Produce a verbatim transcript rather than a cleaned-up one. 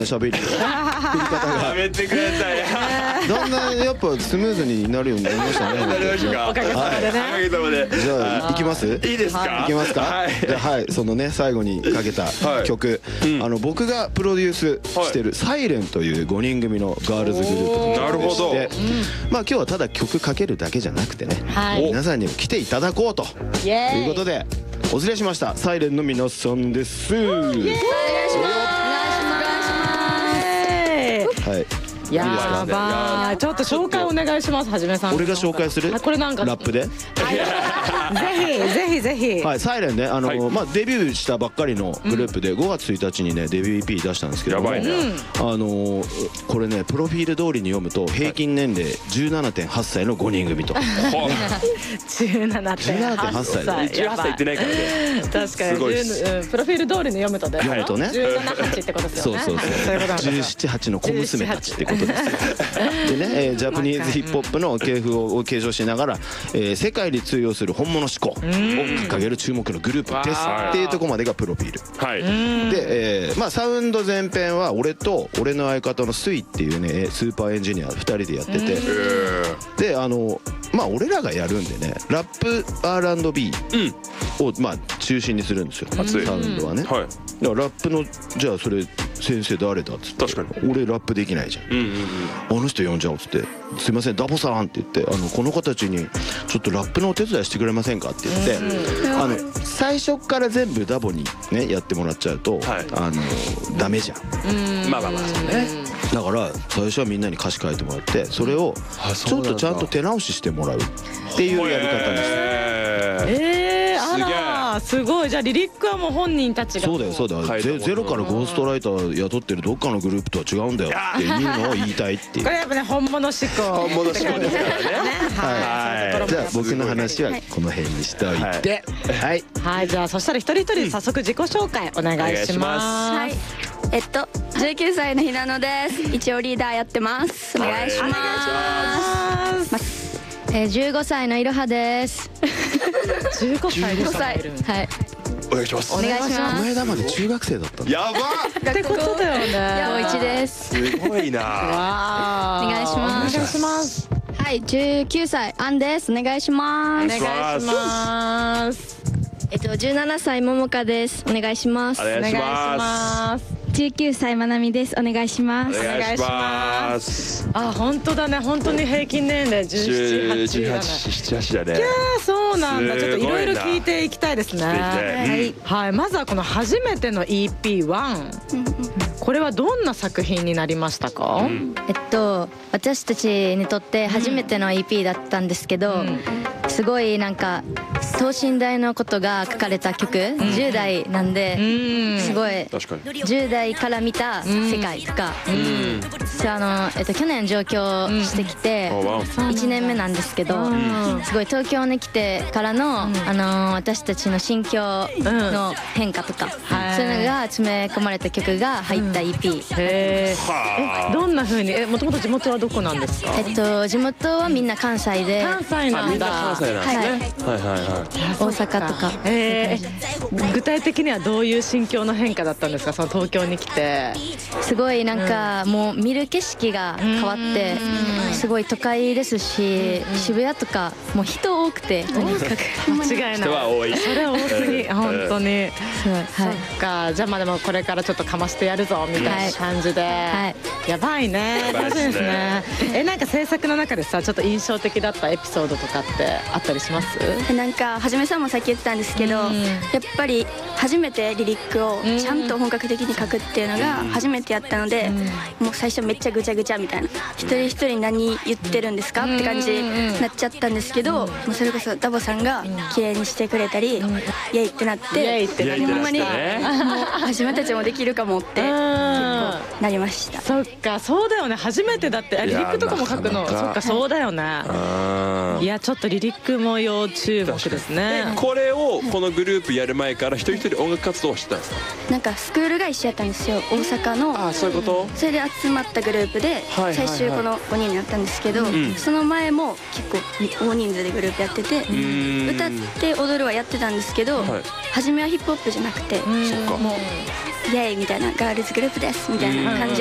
喋り振り方がやめてください。 だんだんやっぱスムーズになるようになりましたね。 なりましたか。 おかげさまでね。 おかげさまで。 じゃあ行きます？ いいですか。 行きますか。 はい。 じゃあはいそのね最後にかけた曲、あの僕がプロデュースしてるサイレンというごにん組のガールズグループの曲でして、まあ今日はただ曲かけるだけじゃなくてね、皆さんにも来ていただこうということでお連れしましたサイレンの皆さんです。お願いします。はい。 やばい。ちょっと紹介お願いします。はじめさん。 俺が紹介する？ これなんかラップで？ぜひぜひぜひ。 はい、サイレンね、あのまあデビューしたばっかりのグループでごがつついたちにねデビュー イーピー 出したんですけども、あのこれねプロフィール通りに読むと平均年齢 じゅうななてんはっさいのごにん組と。 じゅうななてんはっさい。 じゅうはっさいいってないからね。 確かにプロフィール通りに読むとね。 読むとね。 じゅうなな、はちってことですよね。 そうそうそう。じゅうなな、はちの小娘たちってことですよ。でね、ジャパニーズヒップホップの系譜を継承しながら世界に通用する本物志向を掲げる注目のグループですっていうところまでがプロフィール。はいで、まあサウンド全編は俺と俺の相方のスイっていうねスーパーエンジニアふたりでやってて、であのまあ俺らがやるんでねラップ アールアンドビー をまあ中心にするんですよ、サウンドはね。だからラップのじゃあそれ先生誰だっつって、確かに俺ラップできないじゃん、あの人呼んじゃおうっつって「すいませんダボさん」って言って「あのこの子たちにちょっとラップのお手伝いしてくれませんか」って言って、あの最初から全部ダボにねやってもらっちゃうとあのダメじゃん。 まあまあまあそうね。 だから最初はみんなに歌詞書いてもらってそれをちょっとちゃんと手直ししてもらうっていうやり方にして。 えー、あらすごい。じゃあリリックはもう本人たちが。 そうだよそうだよ。ゼゼロからゴーストライター雇ってるどっかのグループとは違うんだよっていうのを言いたいっていう。 これやっぱね本物志向。 本物志向ですからね。 はい。じゃあ僕の話はこの辺にしておいて。はいはい。じゃあそしたら一人一人早速自己紹介お願いします。 はい。えっとじゅうきゅうさいのひなのです。一応リーダーやってます。お願いします。えー、じゅうごさいのいろはです。 じゅうごさい。 じゅうごさい。はい。 お願いします。 お願いします。 この間まで中学生だったの。 やば。 ってことだよね。 高一です。 すごいな。 お願いします。 お願いします。 はい、じゅうきゅうさいアンです。お願いします。 お願いします。 えっとじゅうななさいももかです。お願いします。 お願いします。 じゅうきゅうさいまなみです。お願いします。 お願いします。 あ、本当だね。本当に平均年齢じゅうなな、はちだね。 じゅうはちだね。 いやそうなんだ。ちょっといろいろ聞いていきたいですね。はいはい。まずはこの初めての イーピーワン。これはどんな作品になりましたか？ えっと私たちにとって初めての イーピー だったんですけど、すごいなんか等身大のことが書かれた曲、じゅう代なんですごいじゅう代から見た世界とか、あのえっと去年上京してきていちねんめなんですけど、すごい東京に来てからのあの私たちの心境の変化とか、そういうのが詰め込まれた曲が入った イーピー。 へえ。どんな風に？え、もともと地元はどこなんですか？ えっと地元はみんな関西で。 関西なんだ。 関西なんですね。はいはいはい。 大阪とか。 ええ。具体的にはどういう心境の変化だったんですか？その東京に来て。 すごいなんかもう見る景色が変わって、すごい都会ですし、渋谷とかもう人多くて、とにかく間違いない。 人は多い。 それ多すぎ本当に。 すごい。はい。 そっか。じゃあまあでもこれからちょっとかましてやるぞみたいな感じで。はい。やばいね。楽しいですね。え、なんか制作の中でさちょっと印象的だったエピソードとかってあったりします？ なんかはじめさんもさっき言ってたんですけど、やっぱり初めてリリックをちゃんと本格的に書くっていうのが初めてやったので、もう最初めっちゃぐちゃぐちゃみたいな、一人一人何言ってるんですかって感じになっちゃったんですけど、もうそれこそダボさんが綺麗にしてくれたり、イエイってなって、ほんまにもう初めたちもできるかもって結構なりました。 そっか、そうだよね。初めてだってリリックとかも書くの。そっか、そうだよね。いや、ちょっとリリックも要注目ですね。 これをこのグループやる前から一人一人音楽活動をしてたんですか？ なんかスクールが一緒やったんですよ、大阪の。 あ、そういうこと？ それで集まったグループで最終このごにんになったんですけど、その前も結構大人数でグループやってて、歌って踊るはやってたんですけど、初めはヒップホップじゃなくて、もうイエーイみたいなガールズグループですみたいな感じ